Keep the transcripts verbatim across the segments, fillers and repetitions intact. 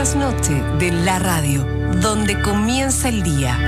trasnoche de la radio, donde comienza el día.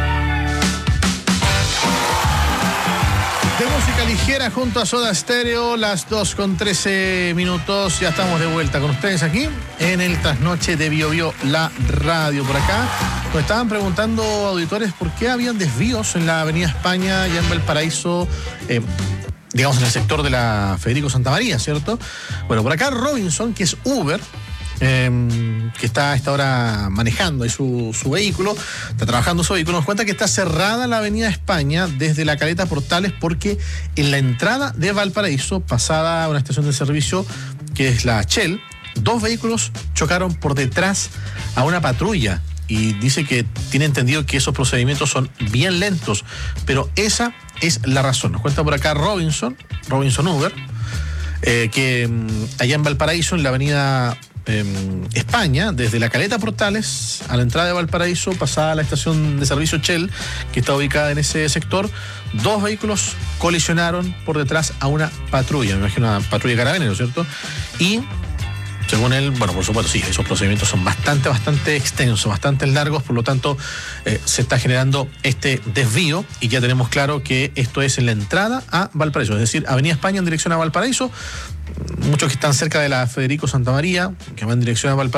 De música ligera junto a Soda Stereo, las dos con trece minutos. Ya estamos de vuelta con ustedes aquí en el trasnoche de Bio Bio, la radio. Por acá nos estaban preguntando auditores por qué habían desvíos en la Avenida España y en Valparaíso, eh, digamos en el sector de la Federico Santa María, ¿cierto? Bueno, por acá Robinson, que es Uber, Eh, que está a esta hora manejando ahí su, su vehículo, está trabajando su vehículo, nos cuenta que está cerrada la Avenida España desde la Caleta Portales porque en la entrada de Valparaíso, pasada a una estación de servicio que es la Shell, dos vehículos chocaron por detrás a una patrulla y dice que tiene entendido que esos procedimientos son bien lentos, pero esa es la razón. Nos cuenta por acá Robinson, Robinson Uber, eh, que mm, allá en Valparaíso, en la Avenida Eh, España, desde la Caleta Portales a la entrada de Valparaíso, pasada a la estación de servicio Shell, que está ubicada en ese sector, dos vehículos colisionaron por detrás a una patrulla, me imagino una patrulla de carabineros, ¿cierto? Y según él, bueno, por supuesto, sí, esos procedimientos son bastante, bastante extensos, bastante largos, por lo tanto, eh, se está generando este desvío y ya tenemos claro que esto es en la entrada a Valparaíso, es decir, Avenida España en dirección a Valparaíso. Muchos que están cerca de la Federico Santa María, que van en dirección a Valparaíso,